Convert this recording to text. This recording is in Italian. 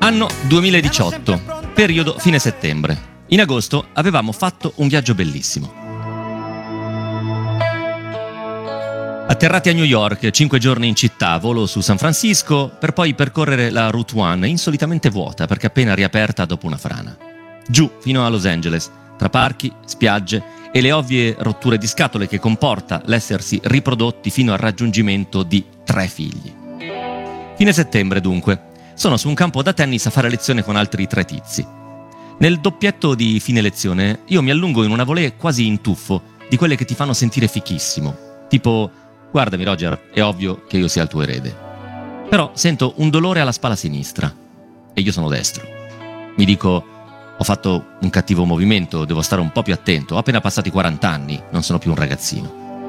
Anno 2018, periodo fine settembre. In agosto avevamo fatto un viaggio bellissimo. Atterrati a New York, 5 giorni in città, volo su San Francisco, per poi percorrere la Route 1, insolitamente vuota perché appena riaperta dopo una frana. Giù fino a Los Angeles, tra parchi, spiagge e le ovvie rotture di scatole che comporta l'essersi riprodotti fino al raggiungimento di 3 figli. Fine settembre, dunque. Sono su un campo da tennis a fare lezione con altri 3 tizi. Nel doppietto di fine lezione io mi allungo in una volée quasi in tuffo, di quelle che ti fanno sentire fichissimo. Tipo, guardami Roger, è ovvio che io sia il tuo erede. Però sento un dolore alla spalla sinistra. E io sono destro. Mi dico, ho fatto un cattivo movimento, devo stare un po' più attento, ho appena passati 40 anni, non sono più un ragazzino.